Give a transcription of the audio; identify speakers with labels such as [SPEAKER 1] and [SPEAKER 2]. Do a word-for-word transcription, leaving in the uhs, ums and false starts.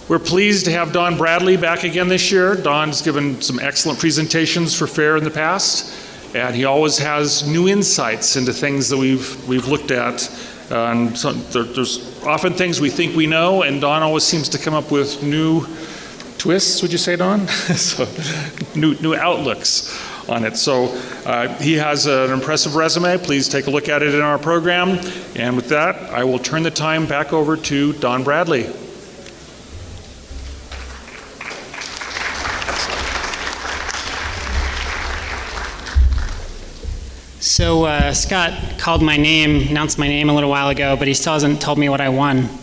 [SPEAKER 1] We're pleased to have Don Bradley back again this year. Don's given some excellent presentations for FAIR in the past, and he always has new insights into things that we've we've looked at. Uh, and so there, there's often things we think we know, and Don always seems to come up with new twists, would you say, Don? so, new new outlooks on it. So uh, he has an impressive resume. Please take a look at it in our program. And with that, I will turn the time back over to Don Bradley.
[SPEAKER 2] So uh, Scott called my name, announced my name a little while ago, but he still hasn't told me what I won.